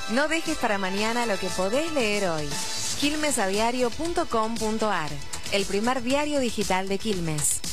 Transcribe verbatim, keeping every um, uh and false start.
No dejes para mañana lo que podés leer hoy. quilmes a diario punto com punto ar, el primer diario digital de Quilmes.